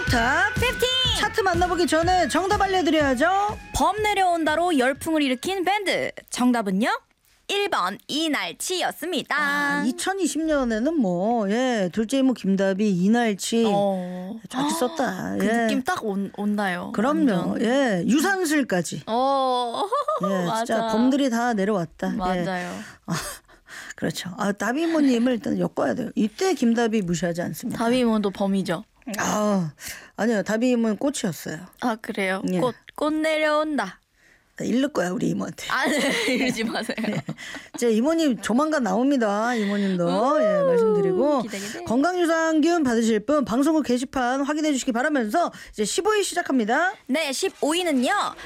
탑 15! 차트 만나보기 전에 정답 알려드려야죠. 범 내려온다로 열풍을 일으킨 밴드 정답은요? 1번 이날치였습니다. 2020년에는 뭐 둘째 이모 김다비 이날치 자주 썼다. 그 느낌 딱 온다요. 그럼요. 완전. 유산슬까지. 맞아. 진짜 범들이 다 내려왔다. 맞아요. 그렇죠. 다비 이모님을 일단 엮어야 돼요. 이때 김다비 무시하지 않습니다. 다비 이모도 범이죠. 아니요. 다비 이모는 꽃이었어요. 아 그래요? 예. 꽃 내려온다. 잃을 거야 우리 이모한테. 네, 이러지 마세요. 제 이모님 조만간 나옵니다. 이모님도 말씀드리고 기대. 건강유산균 받으실 분 방송국 게시판 확인해 주시기 바라면서 이제 15위 시작합니다. 네, 15위는요.